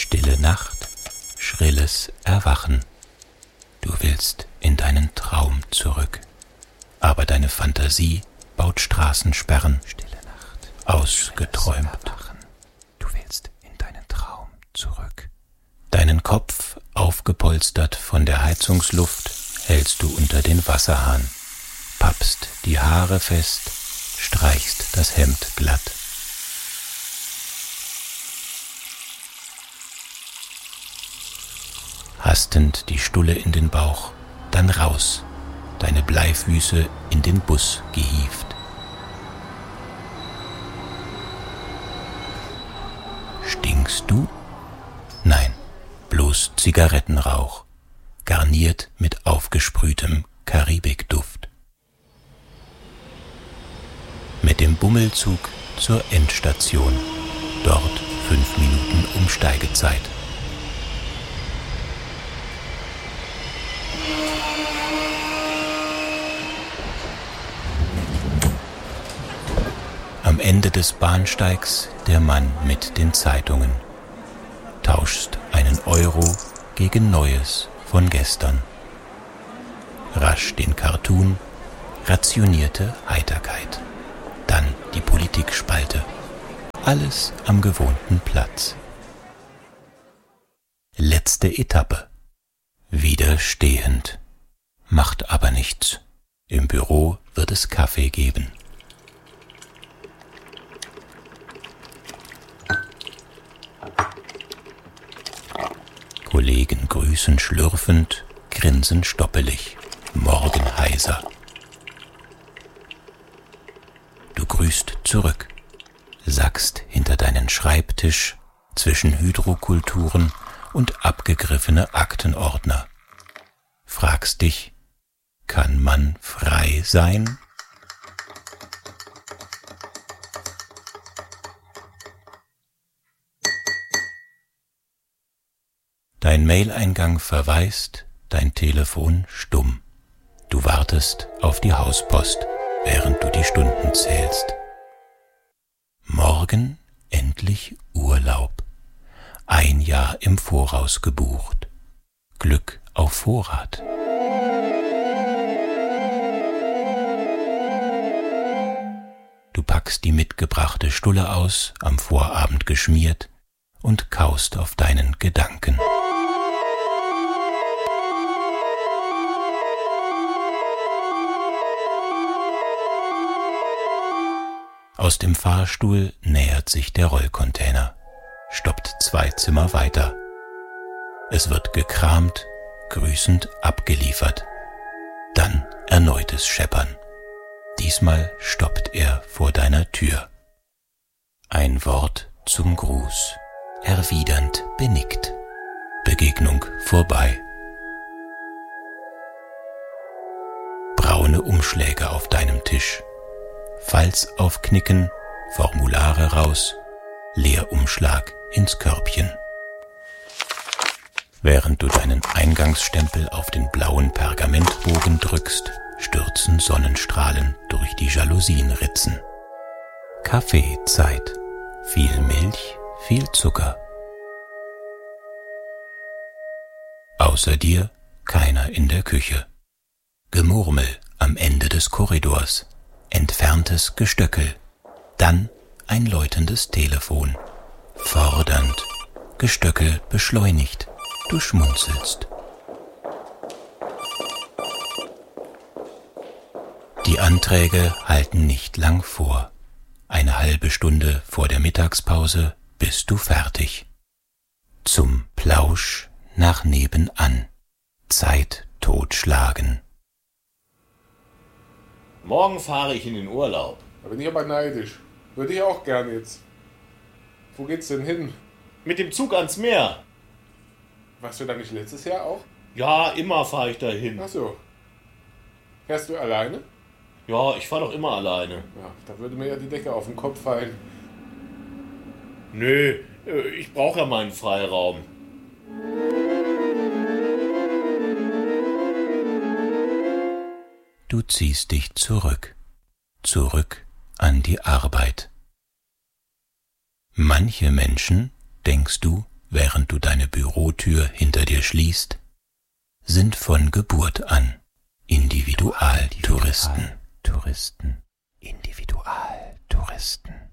Stille Nacht, schrilles Erwachen. Du willst in deinen Traum zurück, aber deine Fantasie baut Straßensperren. Stille Nacht, ausgeträumt. Du willst in deinen Traum zurück. Deinen Kopf, aufgepolstert von der Heizungsluft, hältst du unter den Wasserhahn, pappst die Haare fest, streichst das Hemd glatt. Hastend die Stulle in den Bauch, dann raus, deine Bleifüße in den Bus gehievt. Stinkst du? Nein, bloß Zigarettenrauch, garniert mit aufgesprühtem Karibikduft. Mit dem Bummelzug zur Endstation, dort 5 Minuten Umsteigezeit. Am Ende des Bahnsteigs der Mann mit den Zeitungen. Tauschst einen Euro gegen Neues von gestern. Rasch den Cartoon, rationierte Heiterkeit. Dann die Politikspalte. Alles am gewohnten Platz. Letzte Etappe. Wieder stehend. Macht aber nichts. Im Büro wird es Kaffee geben. Kollegen grüßen schlürfend, grinsen stoppelig, morgen heiser. Du grüßt zurück, sackst hinter deinen Schreibtisch zwischen Hydrokulturen und abgegriffene Aktenordner. Fragst dich, kann man frei sein? Dein Maileingang verwaist, dein Telefon stumm. Du wartest auf die Hauspost, während du die Stunden zählst. Morgen endlich Urlaub. 1 Jahr im Voraus gebucht. Glück auf Vorrat. Du packst die mitgebrachte Stulle aus, am Vorabend geschmiert, und kaust auf deinen Gedanken. Aus dem Fahrstuhl nähert sich der Rollcontainer, stoppt 2 Zimmer weiter. Es wird gekramt, grüßend abgeliefert. Dann erneutes Scheppern. Diesmal stoppt er vor deiner Tür. Ein Wort zum Gruß, erwidernd benickt. Begegnung vorbei. Braune Umschläge auf deinem Tisch. Falls aufknicken, Formulare raus, Leerumschlag ins Körbchen. Während du deinen Eingangsstempel auf den blauen Pergamentbogen drückst, stürzen Sonnenstrahlen durch die Jalousienritzen. Kaffeezeit. Viel Milch, viel Zucker. Außer dir keiner in der Küche. Gemurmel am Ende des Korridors. Entferntes Gestöckel, dann ein läutendes Telefon. Fordernd, Gestöckel beschleunigt, du schmunzelst. Die Anträge halten nicht lang vor. Eine halbe Stunde vor der Mittagspause bist du fertig. Zum Plausch nach nebenan. Zeit totschlagen. Morgen fahre ich in den Urlaub. Da bin ich aber neidisch. Würde ich auch gern jetzt. Wo geht's denn hin? Mit dem Zug ans Meer. Warst du da nicht letztes Jahr auch? Ja, immer fahre ich da hin. Ach so. Fährst du alleine? Ja, ich fahre doch immer alleine. Ja, da würde mir ja die Decke auf den Kopf fallen. Nö, ich brauche ja meinen Freiraum. Du ziehst dich zurück an die Arbeit. Manche Menschen, denkst du, während du Autotür hinter dir schließt, sind von Geburt an Individualtouristen. Individualtouristen.